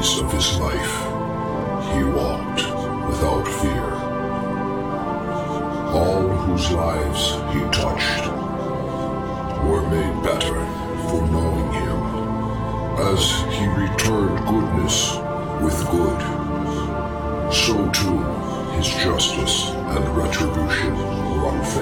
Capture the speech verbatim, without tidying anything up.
days of his life, he walked without fear. All whose lives he touched were made better for knowing him, as he returned goodness with good. So too his justice and retribution were unfailing.